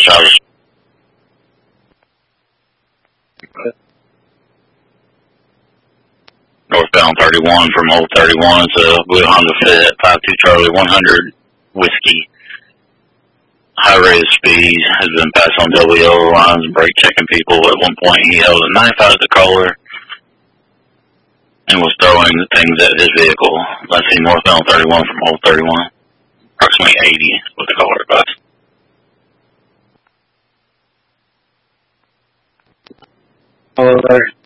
Charles. Northbound 31 from Old 31 to Blue Honda Fit, 52 Charlie 100 Whiskey. High rate of speed, has been passed on double yellow lines, brake checking people. At one point he held a knife out of the collar and was throwing things at his vehicle. Let's see, northbound 31 from Old 31, approximately 80 with the collar advice. Hello there.